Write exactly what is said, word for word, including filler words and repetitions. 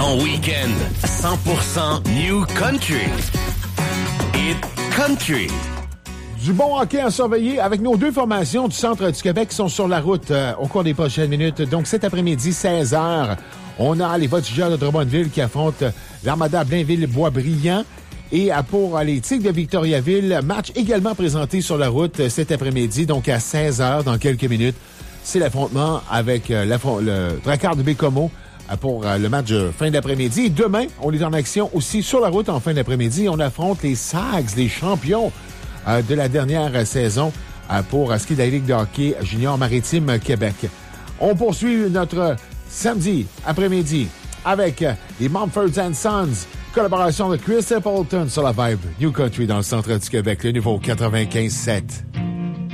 Ton week-end, cent pour cent New Country. Hit Country. Du bon hockey à surveiller avec nos deux formations du centre du Québec qui sont sur la route euh, au cours des prochaines minutes. Donc cet après-midi, seize heures, on a les Voltigeurs de Drummondville qui affrontent l'Armada Blainville-Boisbriand. Et pour les Tigres de Victoriaville, match également présenté sur la route cet après-midi, donc à seize heures, dans quelques minutes. C'est l'affrontement avec euh, le Drakkar de Bécomo pour euh, le match de fin d'après-midi. Et demain, on est en action aussi sur la route en fin d'après-midi. On affronte les Sags, les champions euh, de la dernière saison euh, pour euh, ski de la Ligue de hockey junior maritime Québec. On poursuit notre samedi après-midi avec euh, les Mumford and Sons. Collaboration de Chris Appleton sur la Vibe New Country dans le centre du Québec, le niveau quatre-vingt-quinze sept.